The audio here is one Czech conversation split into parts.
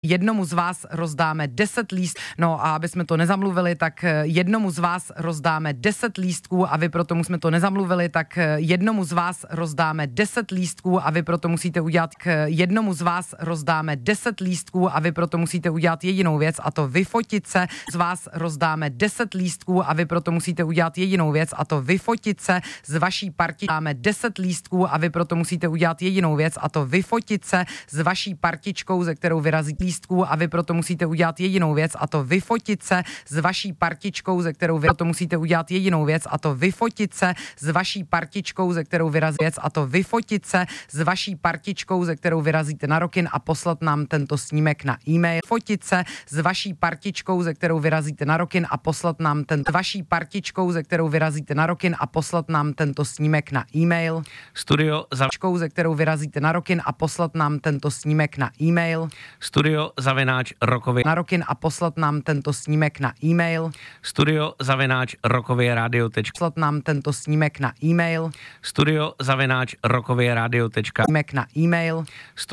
jednomu z vás rozdáme 10 lístků. No a aby jsme to nezamluvili, tak jednomu z vás rozdáme 10 lístků a vy proto jsme to nezamluvili, tak jednomu z vás rozdáme 10 lístků a vy proto musíte udělat jednomu z vás rozdáme 10 lístků a vy proto musíte udělat jedinou věc, a to vyfotit se. Z vás rozdáme 10 lístků a vy proto musíte udělat jedinou věc, a to vyfotit se z vaší parti. Dáme 10 lístků a vy proto musíte udělat jedinou věc, a to vyfotit se s vaší partičkou, ze kterou vyrazí lístků a vy proto musíte udělat jedinou věc, a to vyfotit se s vaší partičkou, ze kterou proto musíte udělat jedinou věc, a to vyfotit se s vaší partičkou, ze kterou vyrazí věc, a to vyfotit se s vaší partičkou, ze kterou vyrazíte na Rockin a poslat nám tento snímek na e-mail. Fotit se s vaší partičkou, ze kterou vyrazíte na Rockin a poslat nám tento vaší partičkou, ze kterou vyrazíte na Rockin a poslat nám tento snímek na e-mail. Studio ze kterou vyrazíte na Rockin a poslat nám tento snímek na e-mail. studio@rockově Na Rockin a poslat nám tento snímek na e-mail. studio@rockovieradio.cz Poslat nám tento snímek na e-mail. studio@rockovieradio.cz Snímek na e-mail.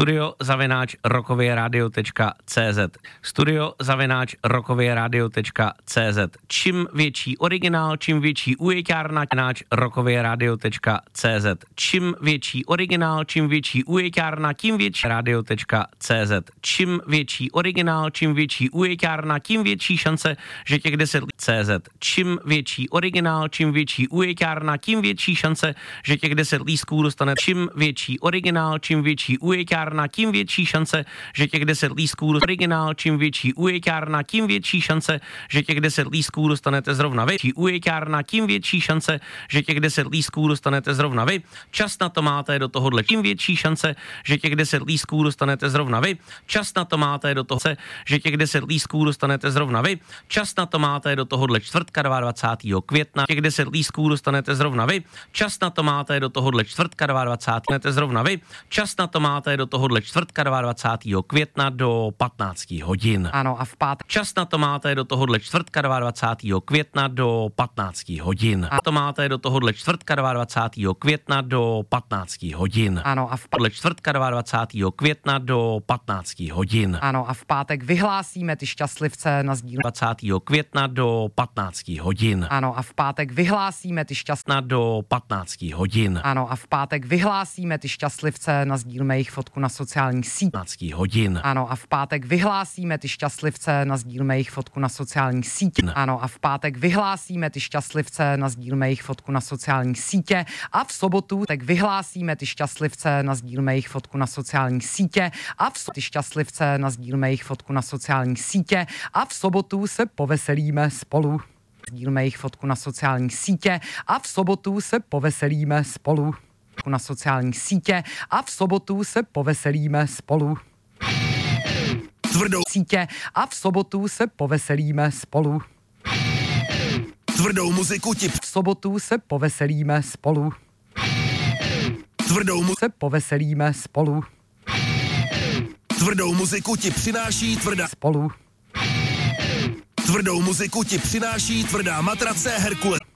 studio@rockovieradio.cz studio@rockovieradio.cz. Čím větší originál, čím větší ujeťárna, rockovieradio.cz. Čím větší originál, čím větší ujeťárna, tím větší radio.cz. Čím větší originál, čím větší ujeťárna, tím větší šance, že těch 10 CZ. Čím větší originál, čím větší ujeťárna, tím větší šance, že těch 10 lístků dostane. Čím větší originál, čím větší ujeťárna, tím větší šance, že těch 10 lístků originál, čím větší ujeťárna, tím větší šance, že těch 10 lístků dostanete zrovna vy. Čím ujeťárna, tím větší šance, že těch 10 lístků dostanete zrovna vy. Čas na to máte do tohohle. Tím větší šance, že těch 10 lístků dostanete zrovna vy. Čas na to máte do toho, že těch 10 lístků dostanete zrovna vy. Čas na to máte do tohohle čtvrtka 22. května. Těch 10 lístků dostanete zrovna vy. Čas na to máte do tohohle čtvrtka 22. zrovna vy. Čas na to máte do tohohle čtvrtka 22. května do 15 hodin. Ano, a v pátek. Čas na to máte do tohohle čtvrtka 22. května do 15 hodin. A to máte do tohohle čtvrtka 22. května do 15 hodin. Ano, a v podle čtvrtka 22. května do 15 hodin. Ano, a v pátek vyhlásíme ty šťastlivce na sdíl 20. května do 15 hodin. Ano, a v pátek vyhlásíme ty Na do 15 hodin. Ano, a v pátek vyhlásíme ty šťastlivce, nasdílme jejich fotku na sociální síť. 15 hodin. Ano, a v pátek vyhlásíme ty šťastlivce, nasdílme jejich fotku na sociální sítě. Ano, a v pátek vyhlásíme ty šťastlivce, nasdílme jejich fotku na sociální sítě. A v sobotu tak vyhlásíme ty šťastlivce, nasdílme jejich fotku na sociální sítě. A v ty šťastlivce, nasdílme jejich fotku na sociální sítě. A v sobotu se poveselíme spolu. Sdílme jejich fotku na sociální sítě a v sobotu se poveselíme spolu. Na sociální sítě a v sobotu se poveselíme spolu. Tvrdou Sítě a v sobotu se poveselíme spolu. tvrdou muziku ti V sobotu se poveselíme spolu. tvrdou Se poveselíme spolu. tvrdou muziku ti přináší Spolu. tvrdou muziku ti přináší tvrdá matrace Herkule.